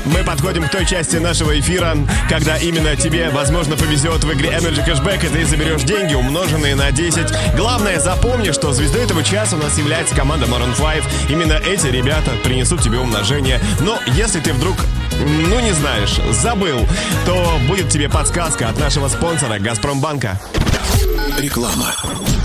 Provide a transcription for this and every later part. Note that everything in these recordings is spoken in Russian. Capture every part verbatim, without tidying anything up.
Мы подходим к той части нашего эфира, когда именно тебе, возможно, повезет в игре Energy Cashback, и ты заберешь деньги, умноженные на десять. Главное, запомни, что звездой этого часа у нас является команда Maroon пять. Именно эти ребята принесут тебе умножение. Но если ты вдруг, ну не знаешь, забыл, то будет тебе подсказка от нашего спонсора Газпромбанка. Реклама.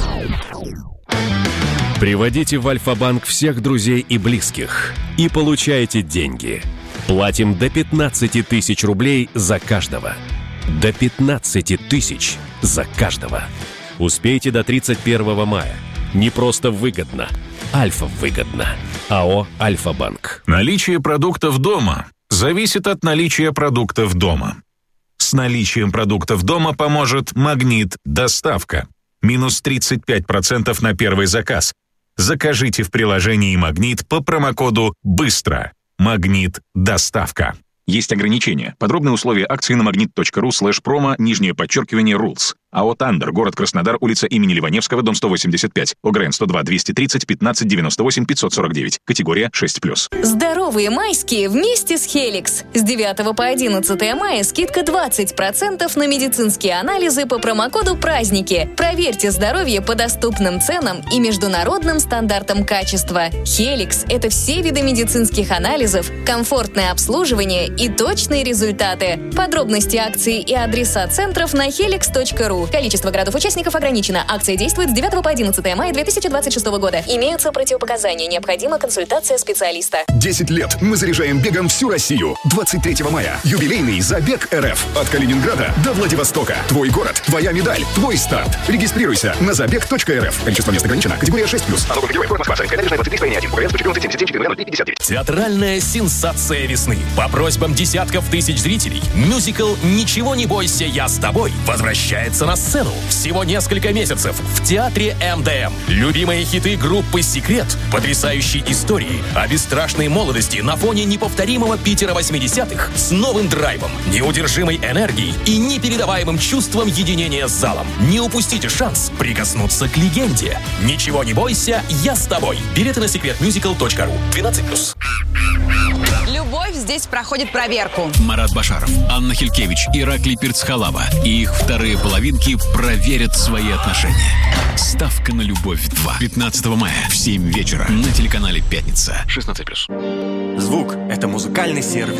Приводите в Альфа-банк всех друзей и близких и получайте деньги. Платим до пятнадцати тысяч рублей за каждого. До пятнадцати тысяч за каждого. Успейте до тридцать первого мая. Не просто выгодно. Альфа-выгодно. АО «Альфа-банк». Наличие продуктов дома зависит от наличия продуктов дома. С наличием продуктов дома поможет «Магнит Доставка». Минус тридцать пять процентов на первый заказ. Закажите в приложении «Магнит» по промокоду «Быстро». «Магнит Доставка». Есть ограничения. Подробные условия акции на магнит.ру слэш промо, нижнее подчеркивание, rules. АО «Тандер», город Краснодар, улица имени Ливаневского, дом сто восемьдесят пять. ОГРН сто два двести тридцать пятнадцать девяносто восемь пятьсот сорок девять. Категория шесть плюс. Здоровые майские вместе с Helix. С девятого по одиннадцатое мая скидка двадцать процентов на медицинские анализы по промокоду «Праздники». Проверьте здоровье по доступным ценам и международным стандартам качества. Helix – это все виды медицинских анализов, комфортное обслуживание и точные результаты. Подробности акции и адреса центров на helix точка ру. Количество городов-участников ограничено. Акция действует с девятого по одиннадцатое мая две тысячи двадцать шестого года. Имеются противопоказания. Необходима консультация специалиста. десять лет мы заряжаем бегом всю Россию. двадцать третьего мая. Юбилейный забег РФ. От Калининграда до Владивостока. Твой город, твоя медаль, твой старт. Регистрируйся на забег точка эр эф. Количество мест ограничено. Категория шесть плюс. Театральная сенсация весны. По просьбам десятков тысяч зрителей, мюзикл «Ничего не бойся, я с тобой» возвращается на сцену. Всего несколько месяцев в театре эм дэ эм. Любимые хиты группы «Секрет», потрясающие истории о бесстрашной молодости на фоне неповторимого Питера восьмидесятых с новым драйвом, неудержимой энергией и непередаваемым чувством единения с залом. Не упустите шанс прикоснуться к легенде. «Ничего не бойся, я с тобой». Билеты на секрет мюзикл точка ру. двенадцать плюс. Любовь здесь проходит проверку. Марат Башаров, Анна Хилькевич, Ираклий Перцхалава и их вторые половинки проверят свои отношения. Ставка на любовь два. пятнадцатого мая в семь вечера на телеканале «Пятница». шестнадцать плюс. Звук — это музыкальный сервис.